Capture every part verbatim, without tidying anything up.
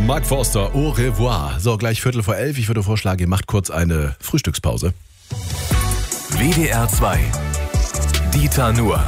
Schlager, Mark Forster, Au revoir. So, gleich Viertel vor elf. Ich würde vorschlagen, ihr macht kurz eine Frühstückspause. W D R zwei. Dieter Nuhr.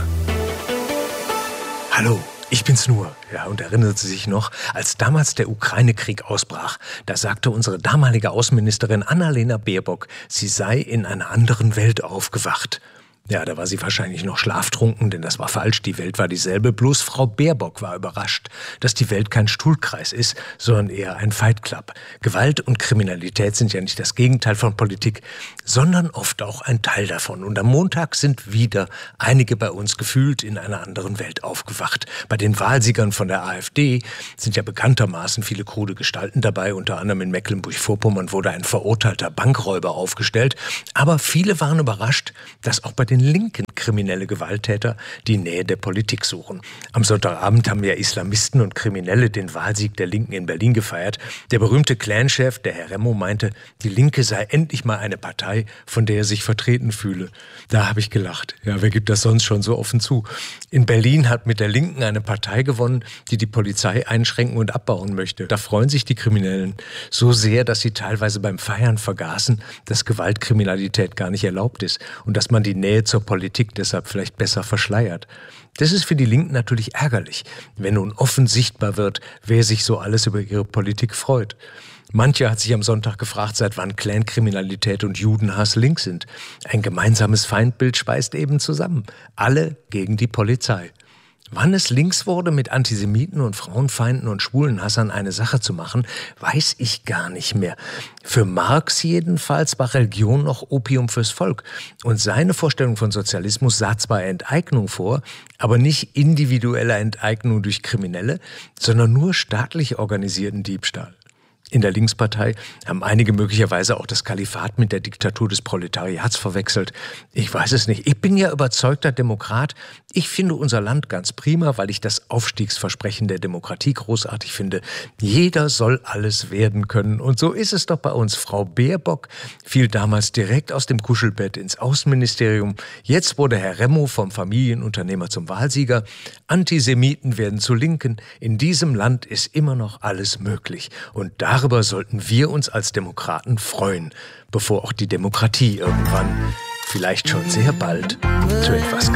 Hallo, ich bin's nur. Ja, und erinnert Sie sich noch, als damals der Ukraine-Krieg ausbrach, da sagte unsere damalige Außenministerin Annalena Baerbock, sie sei in einer anderen Welt aufgewacht. Ja, da war sie wahrscheinlich noch schlaftrunken, denn das war falsch. Die Welt war dieselbe. Bloß Frau Baerbock war überrascht, dass die Welt kein Stuhlkreis ist, sondern eher ein Fight Club. Gewalt und Kriminalität sind ja nicht das Gegenteil von Politik, sondern oft auch ein Teil davon. Und am Montag sind wieder einige bei uns gefühlt in einer anderen Welt aufgewacht. Bei den Wahlsiegern von der AfD sind ja bekanntermaßen viele krude Gestalten dabei. Unter anderem in Mecklenburg-Vorpommern wurde ein verurteilter Bankräuber aufgestellt. Aber viele waren überrascht, dass auch bei den linken kriminelle Gewalttäter die Nähe der Politik suchen. Am Sonntagabend haben ja Islamisten und Kriminelle den Wahlsieg der Linken in Berlin gefeiert. Der berühmte Clanchef, der Herr Remo, meinte, die Linke sei endlich mal eine Partei, von der er sich vertreten fühle. Da habe ich gelacht. Ja, wer gibt das sonst schon so offen zu? In Berlin hat mit der Linken eine Partei gewonnen, die die Polizei einschränken und abbauen möchte. Da freuen sich die Kriminellen so sehr, dass sie teilweise beim Feiern vergaßen, dass Gewaltkriminalität gar nicht erlaubt ist und dass man die Nähe zur Politik deshalb vielleicht besser verschleiert. Das ist für die Linken natürlich ärgerlich, wenn nun offen sichtbar wird, wer sich so alles über ihre Politik freut. Mancher hat sich am Sonntag gefragt, seit wann Clankriminalität und Judenhass link sind. Ein gemeinsames Feindbild speist eben zusammen. Alle gegen die Polizei. Wann es links wurde, mit Antisemiten und Frauenfeinden und Schwulenhassern eine Sache zu machen, weiß ich gar nicht mehr. Für Marx jedenfalls war Religion noch Opium fürs Volk. Und seine Vorstellung von Sozialismus sah zwar Enteignung vor, aber nicht individuelle Enteignung durch Kriminelle, sondern nur staatlich organisierten Diebstahl. In der Linkspartei haben einige möglicherweise auch das Kalifat mit der Diktatur des Proletariats verwechselt. Ich weiß es nicht. Ich bin ja überzeugter Demokrat. Ich finde unser Land ganz prima, weil ich das Aufstiegsversprechen der Demokratie großartig finde. Jeder soll alles werden können. Und so ist es doch bei uns. Frau Baerbock fiel damals direkt aus dem Kuschelbett ins Außenministerium. Jetzt wurde Herr Remo vom Familienunternehmer zum Wahlsieger. Antisemiten werden zu Linken. In diesem Land ist immer noch alles möglich. Und darüber Darüber sollten wir uns als Demokraten freuen, bevor auch die Demokratie irgendwann, vielleicht schon sehr bald, zu etwas